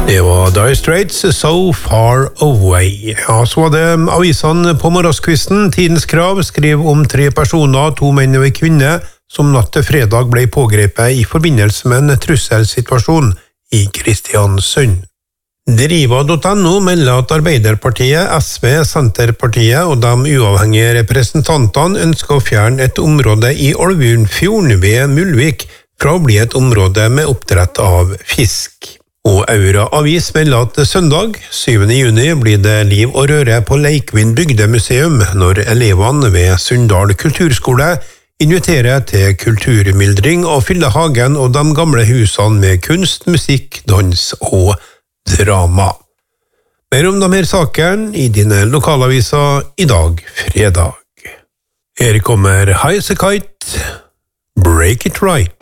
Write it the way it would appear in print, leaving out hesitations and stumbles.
Det var Dire Straits, So Far Away. Ja, så var det avisene på morgenskvisten. Tidens Krav skrev om 3 personer, 2 menn og en kvinne, som natt til fredag ble pågrepet i forbindelse med en trusselsituasjon i Kristiansund. Driva.no melder at Arbeiderpartiet, SV, Senterpartiet og de uavhengige representantene ønsker å fjerne et område i Olvundfjorden ved Mulvik fra å bli et område med oppdrett av fisk. Og Aura Avis melder at søndag, 7. juni, blir det liv og røre på Leikvind bygdemuseum når elevene ved Sunndal kulturskole inviterer til kulturmildring og fyller hagen og de gamle husene med kunst, musikk, dans og drama. Mer om de her sakene i dine lokalaviser i dag, fredag. Her kommer Highasakite, Break It Right.